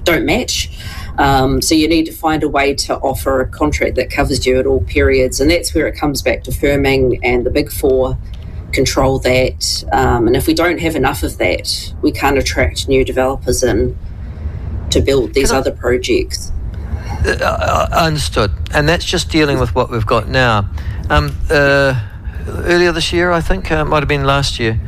don't match. So you need to find a way to offer a contract that covers you at all periods, and that's where it comes back to firming, and the Big Four control that. And if we don't have enough of that, we can't attract new developers in to build these other projects. Understood. And that's just dealing with what we've got now. Earlier this year, I think, it might have been last year,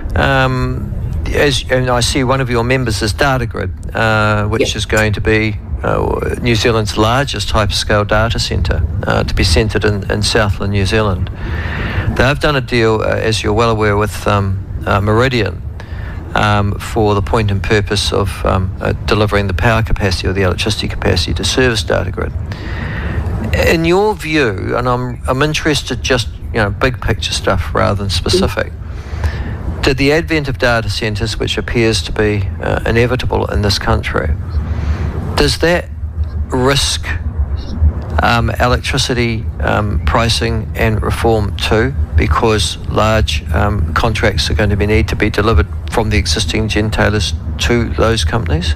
and I see one of your members is Datagrid, which is going to be New Zealand's largest hyperscale data centre, to be centred in Southland, New Zealand. They've done a deal, as you're well aware, with Meridian for the point and purpose of delivering the power capacity or the electricity capacity to service Datagrid. In your view, and I'm interested just, big picture stuff rather than specific, did the advent of data centres, which appears to be inevitable in this country, does that risk electricity pricing and reform too, because large contracts are going to need to be delivered from the existing gentailers to those companies?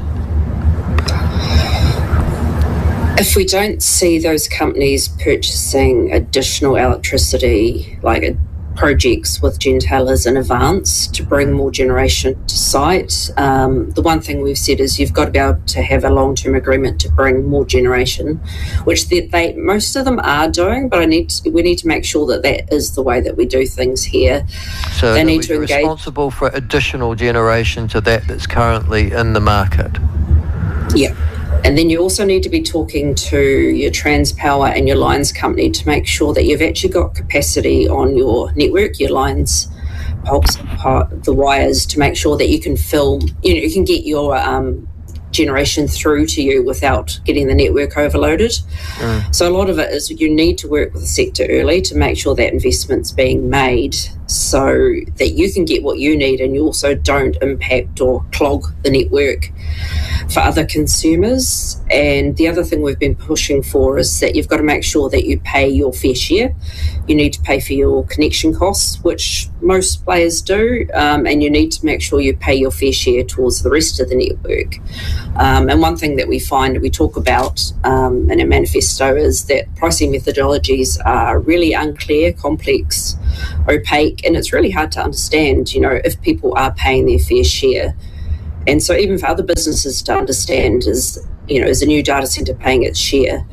If we don't see those companies purchasing additional electricity, like projects with gentailers in advance to bring more generation to site, the one thing we've said is you've got to be able to have a long-term agreement to bring more generation, which they most of them are doing, but we need to make sure that is the way that we do things here. So they need to engage. Responsible for additional generation to that's currently in the market. Yeah. And then you also need to be talking to your Transpower and your lines company to make sure that you've actually got capacity on your network, your lines, pulps, the wires, to make sure that you can you can get your generation through to you without getting the network overloaded. So a lot of it is you need to work with the sector early to make sure that investment's being made so that you can get what you need and you also don't impact or clog the network for other consumers. And the other thing we've been pushing for is that you've got to make sure that you pay your fair share. You need to pay for your connection costs, which most players do, and you need to make sure you pay your fair share towards the rest of the network. And one thing that we find we talk about in our manifesto is that pricing methodologies are really unclear, complex, opaque, and it's really hard to understand, if people are paying their fair share. And so even for other businesses to understand is a new data centre paying its share?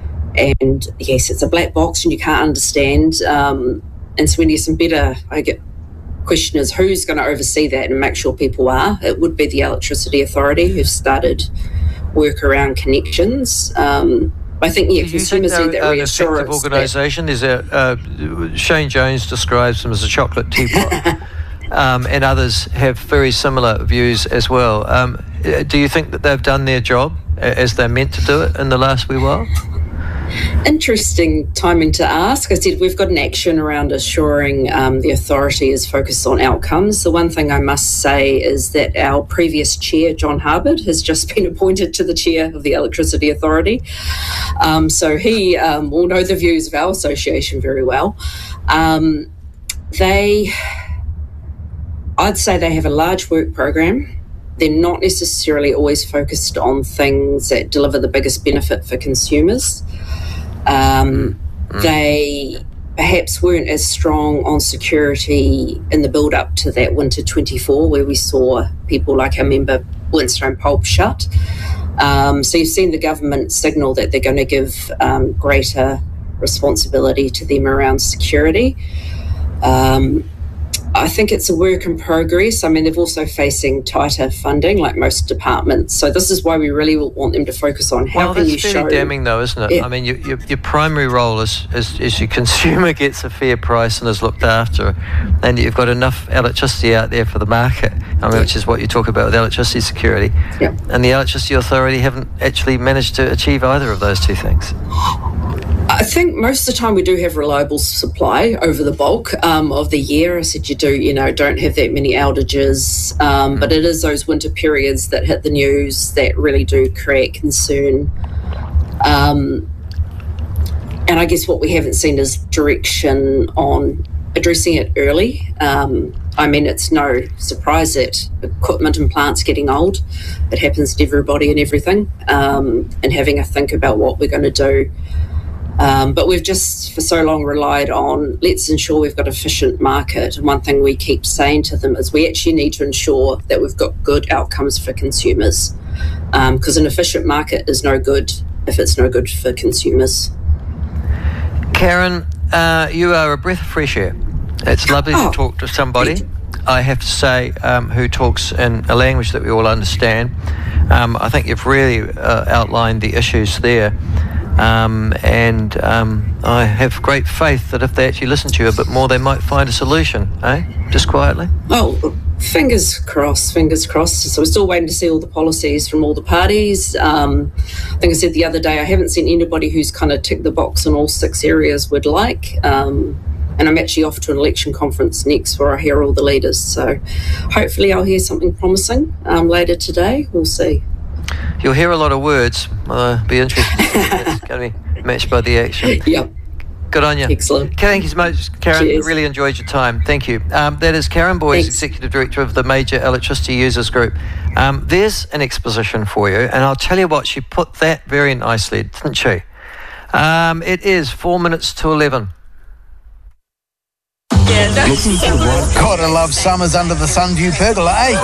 And yes, it's a black box and you can't understand. And so we need some better, question is who's going to oversee that and make sure people are. It would be the Electricity Authority who've started work around connections. I think, consumers need that reassurance. Effective organisation. Shane Jones describes them as a chocolate teapot. And others have very similar views as well. Do you think that they've done their job as they're meant to do it in the last wee while? Interesting timing to ask. I said we've got an action around assuring the authority is focused on outcomes. The one thing I must say is that our previous chair, John Harbord, has just been appointed to the chair of the Electricity Authority. So he will know the views of our association very well. I'd say they have a large work program. They're not necessarily always focused on things that deliver the biggest benefit for consumers. They perhaps weren't as strong on security in the build-up to that winter 24, where we saw people like our member Blundstone Pulp shut. So you've seen the government signal that they're going to give greater responsibility to them around security. I think it's a work in progress. I mean, they're also facing tighter funding, like most departments. So this is why we really want them to focus on how can you show... Well, that's very damning, though, isn't it? Yeah. I mean, your primary role is your consumer gets a fair price and is looked after, and you've got enough electricity out there for the market, which is what you talk about with electricity security. Yeah. And the Electricity Authority haven't actually managed to achieve either of those two things. I think most of the time we do have reliable supply over the bulk of the year. I said you don't have that many outages, but it is those winter periods that hit the news that really do create concern. And I guess what we haven't seen is direction on addressing it early. I mean, it's no surprise that equipment and plants getting old. It happens to everybody and everything, and having a think about what we're going to do. But we've just for so long relied on, let's ensure we've got an efficient market. And one thing we keep saying to them is we actually need to ensure that we've got good outcomes for consumers, because an efficient market is no good if it's no good for consumers. Karen, you are a breath of fresh air. It's lovely to talk to somebody, I have to say, who talks in a language that we all understand. I think you've really outlined the issues there. And I have great faith that if they actually listen to you a bit more, they might find a solution, just quietly. Oh, fingers crossed. So we're still waiting to see all the policies from all the parties. I think I said the other day, I haven't seen anybody who's kind of ticked the box on all 6 areas we'd like. And I'm actually off to an election conference next where I hear all the leaders. So hopefully I'll hear something promising later today. We'll see. You'll hear a lot of words. Be interested. It's going to be matched by the action. Yep. Good on you. Excellent. Thank you so much, Karen. Cheers. Really enjoyed your time. Thank you. That is Karen Boyes, Thanks. Executive Director of the Major Electricity Users Group. There's an exposition for you, and I'll tell you what, she put that very nicely, didn't she? It is 4 minutes to 11. Gotta love summers under the Sunview pergola, eh?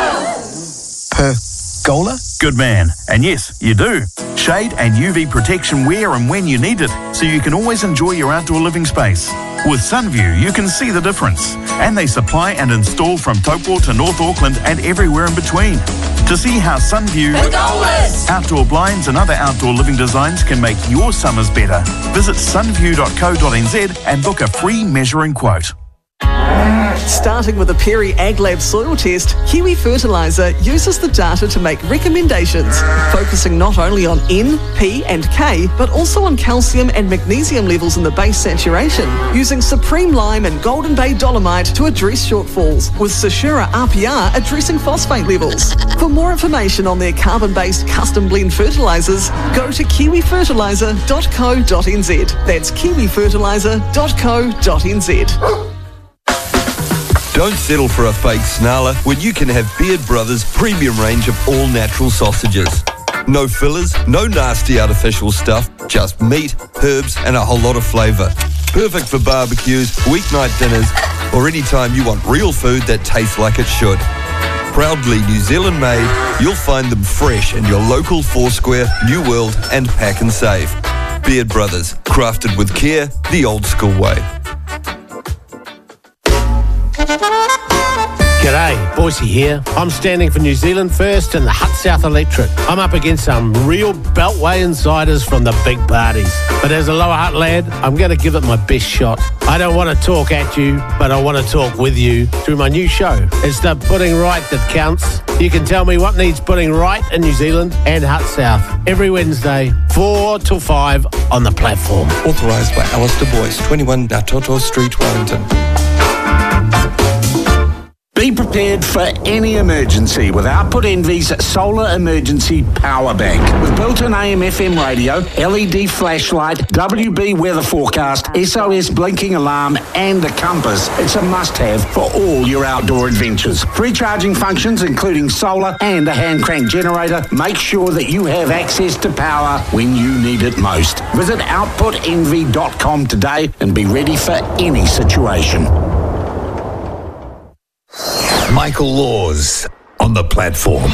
Pergola? Good man. And yes, you do. Shade and UV protection where and when you need it, so you can always enjoy your outdoor living space. With Sunview, you can see the difference. And they supply and install from Taupo to North Auckland and everywhere in between. To see how Sunview outdoor blinds and other outdoor living designs can make your summers better, visit sunview.co.nz and book a free measuring quote. Starting with a Perry AgLab soil test, Kiwi Fertiliser uses the data to make recommendations, focusing not only on N, P and K, but also on calcium and magnesium levels in the base saturation, using Supreme Lime and Golden Bay Dolomite to address shortfalls, with Sashura RPR addressing phosphate levels. For more information on their carbon-based custom blend fertilisers, go to kiwifertiliser.co.nz. That's kiwifertiliser.co.nz. Don't settle for a fake snarler when you can have Beard Brothers' premium range of all-natural sausages. No fillers, no nasty artificial stuff, just meat, herbs and a whole lot of flavour. Perfect for barbecues, weeknight dinners, or any time you want real food that tastes like it should. Proudly New Zealand made, you'll find them fresh in your local Foursquare, New World and Pack and Save. Beard Brothers, crafted with care, the old school way. G'day, Boise here. I'm standing for New Zealand First and the Hut South Electorate. I'm up against some real Beltway insiders from the big parties. But as a Lower Hutt lad, I'm going to give it my best shot. I don't want to talk at you, but I want to talk with you through my new show. It's the putting right that counts. You can tell me what needs putting right in New Zealand and Hut South every Wednesday, 4 till 5 on the platform. Authorised by Alistair Boyce, 21 Natoto Street, Wellington. Be prepared for any emergency with Output Envy's Solar Emergency Power Bank. With built-in AM/FM radio, LED flashlight, WB weather forecast, SOS blinking alarm and a compass, it's a must-have for all your outdoor adventures. Free charging functions including solar and a hand crank generator make sure that you have access to power when you need it most. Visit outputenvy.com today and be ready for any situation. Michael Laws on the platform.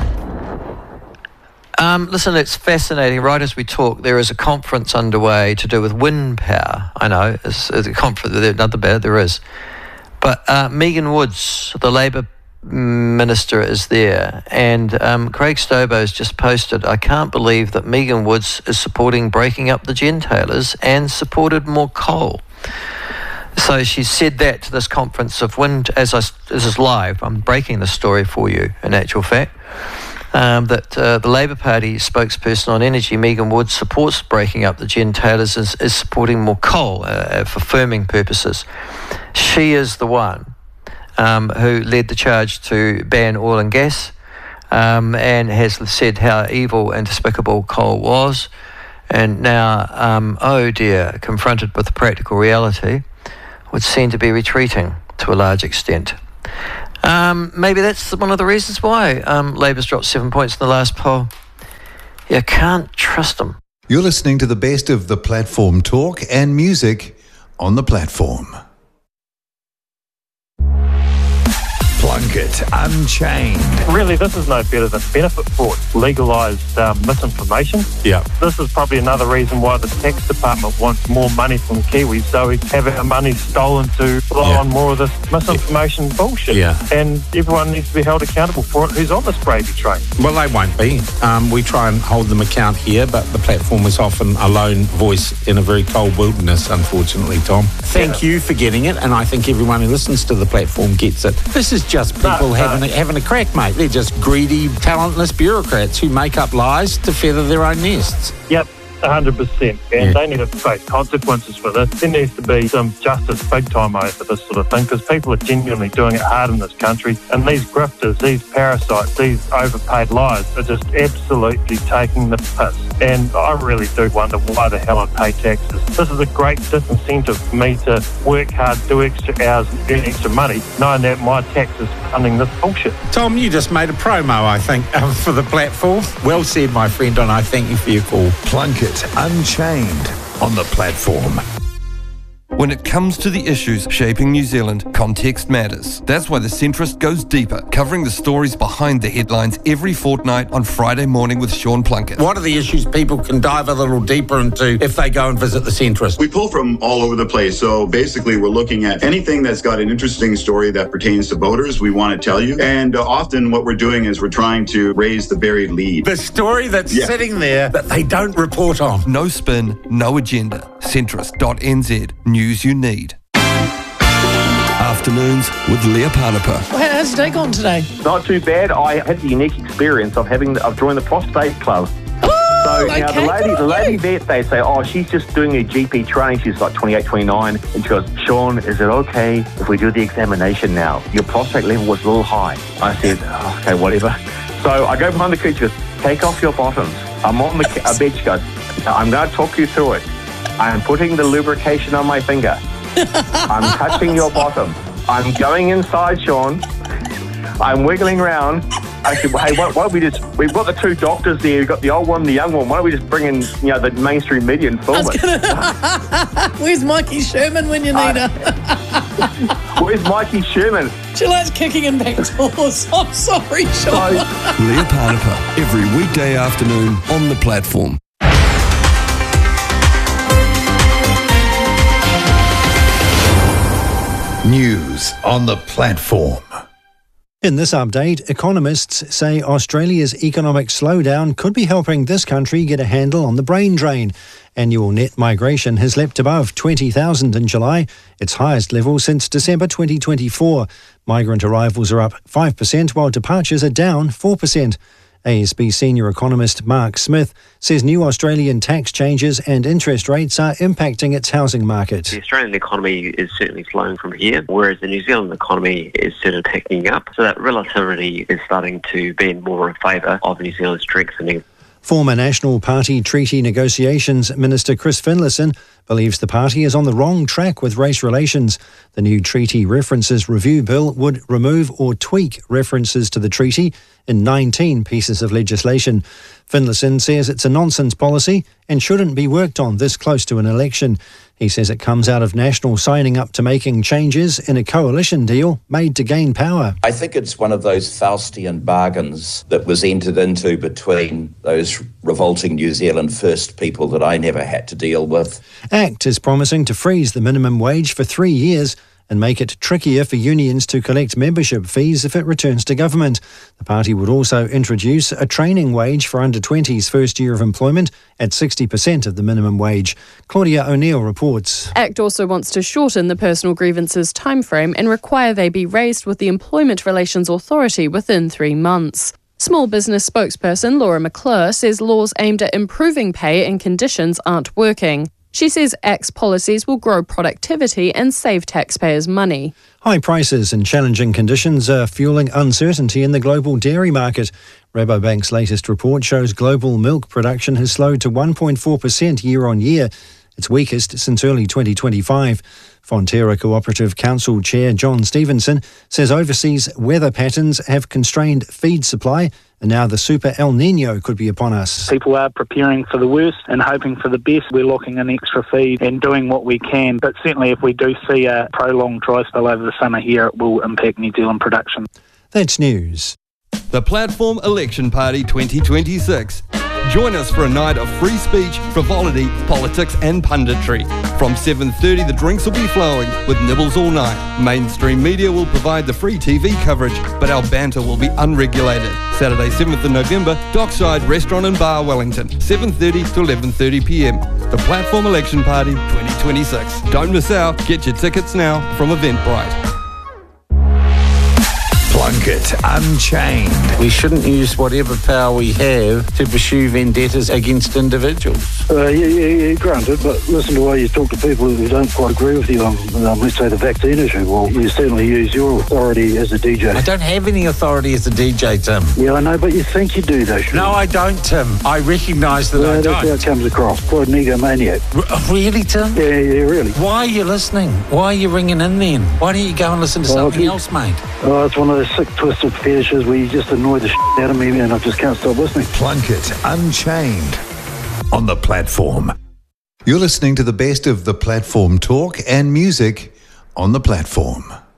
Listen, it's fascinating. Right as we talk, there is a conference underway to do with wind power. I know, it's a conference, not the bad, there is. But Megan Woods, the Labour Minister, is there. And Craig Stobo's just posted, I can't believe that Megan Woods is supporting breaking up the gentailers and supported more coal. So she said that to this conference of wind, this is live, I'm breaking the story for you in actual fact, that the Labour Party spokesperson on energy, Megan Woods, supports breaking up the gentailers, is supporting more coal for firming purposes. She is the one who led the charge to ban oil and gas and has said how evil and despicable coal was. And now, oh dear, confronted with the practical reality, would seem to be retreating to a large extent. Maybe that's one of the reasons why Labor's dropped 7 points in the last poll. You can't trust them. You're listening to the best of the platform talk and music on the platform. Plunkett Unchained. Really, this is no better than benefit fraud, legalised misinformation. Yeah. This is probably another reason why the tax department wants more money from Kiwis, so we have our money stolen to blow on more of this misinformation bullshit. Yeah. And everyone needs to be held accountable for it who's on this gravy train. Well, they won't be. We try and hold them account here, but the platform is often a lone voice in a very cold wilderness, unfortunately, Tom. Thank you for getting it, and I think everyone who listens to the platform gets it. This is just people having a crack, mate. They're just greedy, talentless bureaucrats who make up lies to feather their own nests. Yep. 100%, and they need to face consequences for this. There needs to be some justice big time for this sort of thing, because people are genuinely doing it hard in this country, and these grifters, these parasites, these overpaid liars are just absolutely taking the piss. And I really do wonder why the hell I pay taxes. This is a great disincentive for me to work hard, do extra hours and earn extra money, knowing that my tax is funding this bullshit. Tom, you just made a promo, I think, for the platform. Well said, my friend, and I thank you for your call. Plunkett Unchained on the platform. When it comes to the issues shaping New Zealand, context matters. That's why The Centrist goes deeper, covering the stories behind the headlines every fortnight on Friday morning with Sean Plunkett. What are the issues people can dive a little deeper into if they go and visit The Centrist? We pull from all over the place. So basically, we're looking at anything that's got an interesting story that pertains to voters, we want to tell you. And often what we're doing is we're trying to raise the buried lead. The story that's sitting there that they don't report on. No spin, no agenda. Centrist.nz. News you need. Afternoons with Leah Panapa. Well, how's your day gone today? Not too bad. I had the unique experience of I've joined the prostate club. So now the lady there, they say, oh, she's just doing her GP training. She's like 28, 29. And she goes, Sean, is it okay if we do the examination now? Your prostate level was a little high. I said, oh, okay, whatever. So I go behind the curtain. She goes, take off your bottoms. I'm on the bed. She goes, I'm going to talk you through it. I'm putting the lubrication on my finger. I'm touching your bottom. I'm going inside, Sean. I'm wiggling around. I said, well, hey, why don't we just... We've got the two doctors there. We've got the old one and the young one. Why don't we just bring in, the mainstream media and film it? Where's Mikey Sherman when you need her? Where's Mikey Sherman? She likes kicking in back doors. I'm sorry, Sean. Leah Panapa, every weekday afternoon on the platform. News on the platform. In this update, economists say Australia's economic slowdown could be helping this country get a handle on the brain drain. Annual net migration has leapt above 20,000 in July, its highest level since December 2024. Migrant arrivals are up 5%, while departures are down 4%. ASB senior economist Mark Smith says new Australian tax changes and interest rates are impacting its housing market. The Australian economy is certainly flowing from here, whereas the New Zealand economy is certainly picking up. So that relativity is starting to bend more in favour of New Zealand strengthening. Former National Party Treaty Negotiations Minister Chris Finlayson believes the party is on the wrong track with race relations. The new Treaty References Review Bill would remove or tweak references to the treaty in 19 pieces of legislation. Finlayson says it's a nonsense policy and shouldn't be worked on this close to an election. He says it comes out of National signing up to making changes in a coalition deal made to gain power. I think it's one of those Faustian bargains that was entered into between those revolting New Zealand First people that I never had to deal with. ACT is promising to freeze the minimum wage for 3 years and make it trickier for unions to collect membership fees if it returns to government. The party would also introduce a training wage for under-20s first year of employment at 60% of the minimum wage. Claudia O'Neill reports. ACT also wants to shorten the personal grievances timeframe and require they be raised with the Employment Relations Authority within 3 months. Small business spokesperson Laura McClure says laws aimed at improving pay and conditions aren't working. She says ACT's policies will grow productivity and save taxpayers money. High prices and challenging conditions are fueling uncertainty in the global dairy market. Rabobank's latest report shows global milk production has slowed to 1.4% year on year. its weakest since early 2025. Fonterra Cooperative Council Chair John Stevenson says overseas weather patterns have constrained feed supply, and now the super El Nino could be upon us. People are preparing for the worst and hoping for the best. We're locking in extra feed and doing what we can, but certainly if we do see a prolonged dry spell over the summer here, it will impact New Zealand production. That's news. The Platform Election Party 2026. Join us for a night of free speech, frivolity, politics and punditry. From 7:30 the drinks will be flowing with nibbles all night. Mainstream media will provide the free TV coverage, but our banter will be unregulated. Saturday 7th of November, Dockside Restaurant and Bar, Wellington, 7:30 to 11:30 p.m. The Platform Election Party 2026. Don't miss out. Get your tickets now from Eventbrite. Plunkett Unchained. We shouldn't use whatever power we have to pursue vendettas against individuals. Yeah, granted, but listen to the way you talk to people who don't quite agree with you on, let's say, the vaccine issue. Well, you certainly use your authority as a DJ. I don't have any authority as a DJ, Tim. Yeah, I know, but you think you do, though. No, I don't, Tim. I recognise that I don't. That's how it comes across. Quite an egomaniac. Really, Tim? Yeah, really. Why are you listening? Why are you ringing in then? Why don't you go and listen to something else, mate? Oh, it's one of those sick, twisted fetishes where you just annoy the shit out of me and I just can't stop listening. Plunkett Unchained on the Platform. You're listening to the best of the Platform talk and music on the Platform.